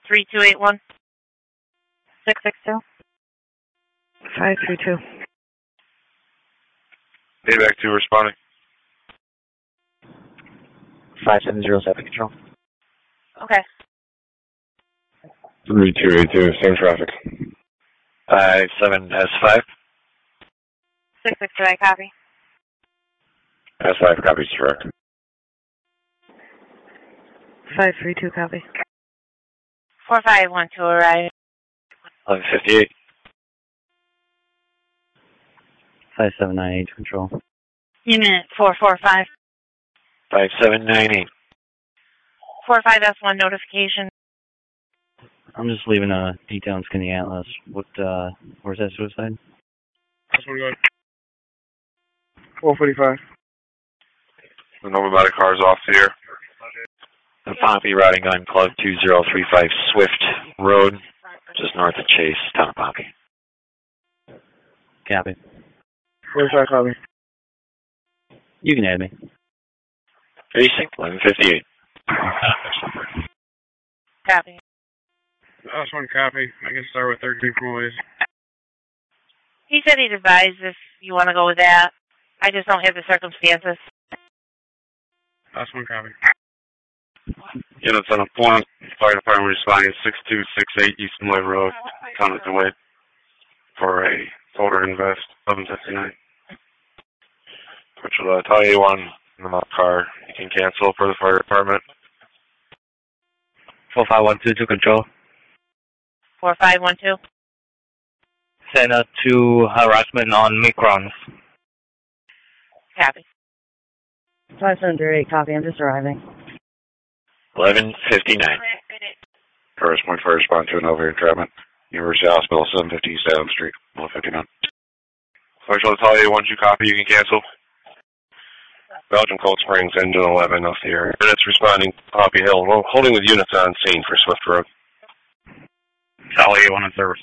3281. 662. 532. Payback 2 responding. 5707 control. Okay. 3282, same traffic. 57S5. 662, I copy. S5 copies direct. 532, copy. 4512 arrive. 1158. 5798 control. Unit 445. 5798. 45S1 notification. I'm just leaving a detail in Skinny Atlas. Where's that suicide? That's what we got. 445. The Nomad car's off here. The Pompey riding on Club 2035 Swift Road, just north of Chase, town of Pompey. Copy. 45, copy. You can add me. 1158. Copy. That's one copy. I can start with 13 employees. He said he'd advise if you want to go with that. I just don't have the circumstances. That's one copy. Units on a point. Fire department responding 6268 East Moy Road, Conneton Way, for a folder invest 1159. Which will tell you one in the car. You can cancel for the fire department. 4512 to control. 4512. Send out to harassment on Microns. Copy. 5708, copy. I'm just arriving. 1159. First point fire respond to an elevator entrapment. University Hospital, 750 East Adams Street, 1159. Fire shall tell you once you copy, you can cancel. Belgium Cold Springs, engine 11 off the area. Units responding, Poppy Hill, holding with units on scene for Swift Road. Tally 1 in service.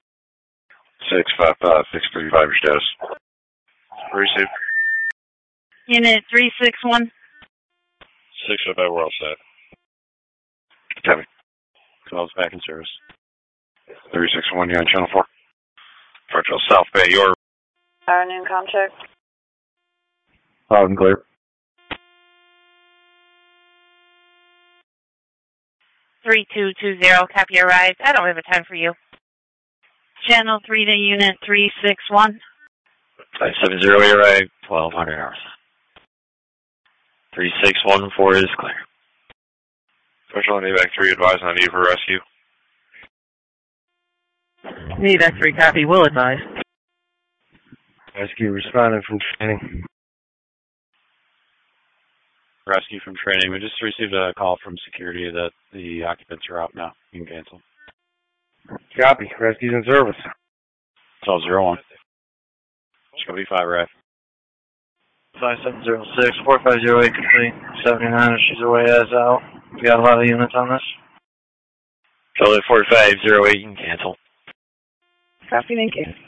655, 635, your status. Receive. Unit 361. 655, we're all set. Copy. Calls back in service. 361, you're on channel 4. Virtual South Bay, your... Afternoon, com check. Loud and clear. 3220, copy arrived. I don't have a time for you. Channel 3 to Unit 361. 570 arrived, 1200 hours. 3614 is clear. Special Evac 3 advise on need for rescue. Evac 3, copy. Will advise. Rescue responding from training. Rescue from training. We just received a call from security that the occupants are out now. You can cancel. Copy. Rescue's in service. 1201. Scotty 5 ref. 5706, 4508 complete. 79, she's away as out. We got a lot of units on this. Charlie 4508, you can cancel. Copy, thank you.